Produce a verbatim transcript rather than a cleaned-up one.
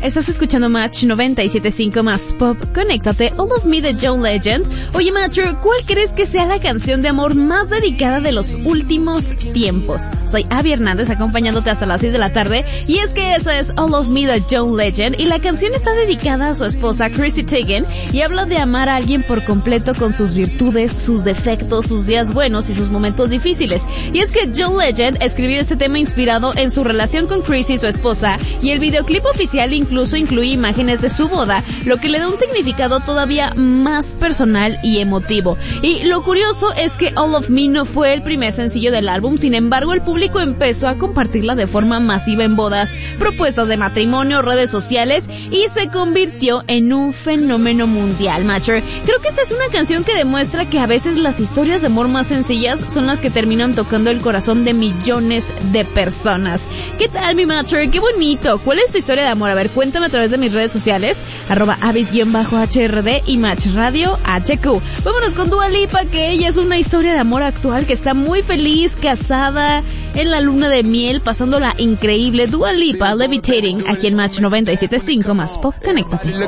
Estás escuchando Match noventa y siete punto cinco más Pop. Conéctate, All of Me de John Legend. Oye, Matcher, ¿cuál crees que sea la canción de amor más dedicada de los últimos tiempos? Soy Abby Hernández, acompañándote hasta las seis de la tarde. Y es que esa es All of Me de John Legend. Y la canción está dedicada a su esposa, Chrissy Teigen. Y habla de amar a alguien por completo con sus virtudes, sus defectos, sus días buenos y sus momentos difíciles. Y es que John Legend escribió este tema inspirado en su relación con Chrissy, su esposa. Y el videoclip oficial incluso incluye imágenes de su boda, lo que le da un significado todavía más personal y emotivo. Y lo curioso es que All of Me no fue el primer sencillo del álbum, sin embargo el público empezó a compartirla de forma masiva en bodas, propuestas de matrimonio, redes sociales y se convirtió en un fenómeno mundial, Matcher. Creo que esta es una canción que demuestra que a veces las historias de amor más sencillas son las que terminan tocando el corazón de millones de personas. ¿Qué tal, mi Matcher? ¡Qué bonito! ¿Cuál es tu historia de amor? A ver, cuéntame a través de mis redes sociales, arroba avis-H R D y Match Radio H Q. Vámonos con Dua Lipa, que ella es una historia de amor actual que está muy feliz, casada, en la luna de miel, pasándola increíble. Dua Lipa, Levitating, aquí en Match noventa y siete punto cinco más Pop. Conéctate.